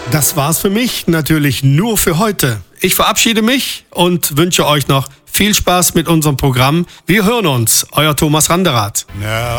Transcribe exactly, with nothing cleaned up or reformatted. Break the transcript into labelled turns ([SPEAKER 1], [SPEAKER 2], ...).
[SPEAKER 1] Das war's für mich, natürlich nur für heute. Ich verabschiede mich und wünsche euch noch viel Spaß mit unserem Programm. Wir hören uns, euer Thomas Randerath.
[SPEAKER 2] Now